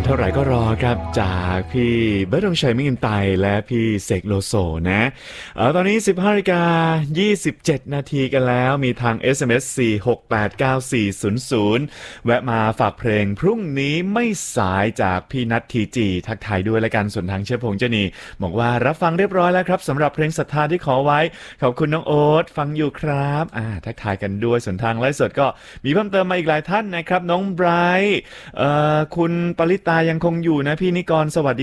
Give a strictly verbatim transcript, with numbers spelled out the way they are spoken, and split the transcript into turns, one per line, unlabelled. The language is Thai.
เท่าไหร่ก็รอครับจากพี่เบิร์ดธงชัยมิ่งไตและพี่เสกโลโซนะเออตอนนี้ สิบห้านาฬิกายี่สิบเจ็ด นาทีกันแล้วมีทาง เอส เอ็ม เอส สี่ หก แปด เก้า สี่ ศูนย์ ศูนย์แวะมาฝากเพลงพรุ่งนี้ไม่สายจากพี่นัททีจีทักทายด้วยและกันส่วนทางเชฟพงษ์เจนีบอกว่ารับฟังเรียบร้อยแล้วครับสำหรับเพลงศรัทธาที่ขอไว้ขอบคุณน้องโอ๊ตฟังอยู่ครับอ่าทักทายกันด้วยส่วนทางไลฟ์สดก็มีเพิ่มเติมมาอีกหลายท่านนะครับน้องไบรท์เอ่อคุณปริตายังคงอยู่นะพี่นิกรสวัสดี